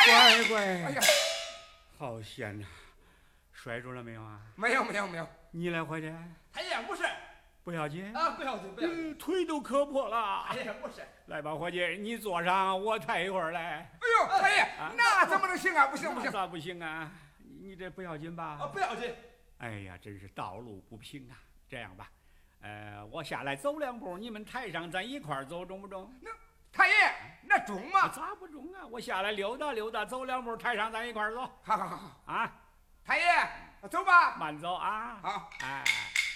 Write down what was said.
乖乖， 哎呀， 好险呐！摔着了没有啊？ 没有没有没有， 你来回的， 太爷不是不要紧啊，不要紧不要紧， 腿都磕破了。 太爷不是。 来吧，伙计，你坐上，我抬一会儿来。 哎呦，太爷，那怎么能行啊？不行不行， 咋不行啊？你这不要紧吧？ 啊，不要紧。 哎呀，真是道路不平啊！这样吧，我下来走2步，你们抬上，咱一块儿走，中不中？ 那太爷，那中吗？ 咋不中啊？我下来溜达溜达，走2步，抬上，咱一块儿走。 好好好啊， 太爷，走吧。 慢走啊。 好， 哎。